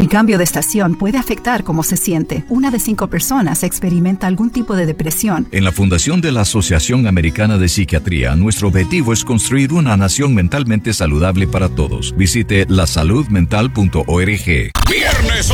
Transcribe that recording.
El cambio de estación puede afectar cómo se siente. 1 de 5 personas experimenta algún tipo de depresión. En la Fundación de la Asociación Americana de Psiquiatría, nuestro objetivo es construir una nación mentalmente saludable para todos. Visite lasaludmental.org. Viernes